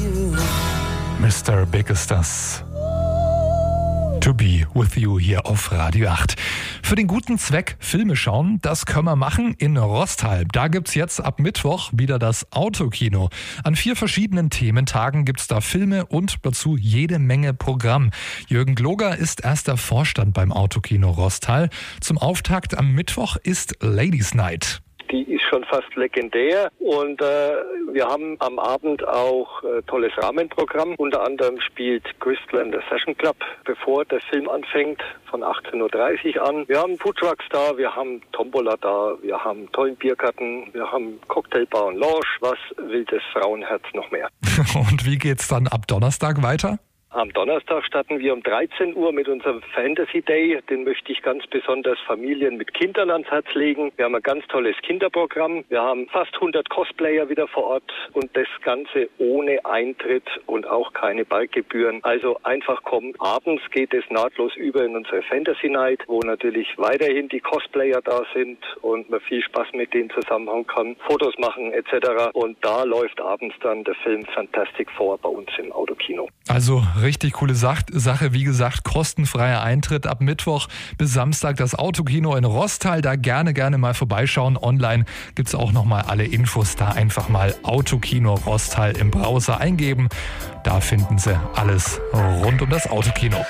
Mr. Big ist das. To be with you hier auf Radio 8. Für den guten Zweck Filme schauen, das können wir machen in Rostalb. Da gibt's jetzt ab Mittwoch wieder das Autokino. An 4 verschiedenen Thementagen gibt's da Filme und dazu jede Menge Programm. Jürgen Gloger ist erster Vorstand beim Autokino Rostal. Zum Auftakt am Mittwoch ist Ladies Night. Die ist schon fast legendär und wir haben am Abend auch tolles Rahmenprogramm. Unter anderem spielt Crystal and the Session Club, bevor der Film anfängt, von 18.30 Uhr an. Wir haben Foodtrucks da, wir haben Tombola da, wir haben tollen Biergarten, wir haben Cocktailbar und Lounge. Was will das Frauenherz noch mehr? Und wie geht's dann ab Donnerstag weiter? Am Donnerstag starten wir um 13 Uhr mit unserem Fantasy Day. Den möchte ich ganz besonders Familien mit Kindern ans Herz legen. Wir haben ein ganz tolles Kinderprogramm. Wir haben fast 100 Cosplayer wieder vor Ort und das Ganze ohne Eintritt und auch keine Beigebühren. Also einfach kommen. Abends geht es nahtlos über in unsere Fantasy Night, wo natürlich weiterhin die Cosplayer da sind und man viel Spaß mit denen zusammen haben kann, Fotos machen etc. Und da läuft abends dann der Film Fantastic Four bei uns im Autokino. Also richtig coole Sache, wie gesagt, kostenfreier Eintritt ab Mittwoch bis Samstag das Autokino in Rostal, da gerne mal vorbeischauen. Online gibt's auch nochmal alle Infos, da einfach mal Autokino Rostal im Browser eingeben. Da finden Sie alles rund um das Autokino.